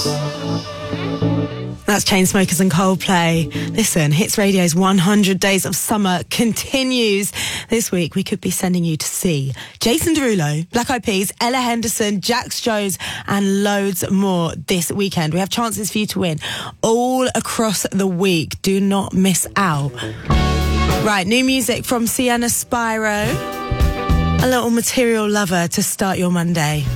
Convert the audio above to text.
That's Chainsmokers and Coldplay. Listen, Hits Radio's 100 Days of Summer continues. This week, we could be sending you to see Jason Derulo, Black Eyed Peas, Ella Henderson, Jax Jones, and loads more this weekend. We have chances for you to win all across the week. Do not miss out. Right, new music from Sienna Spyro. A little Material Lover to start your Monday.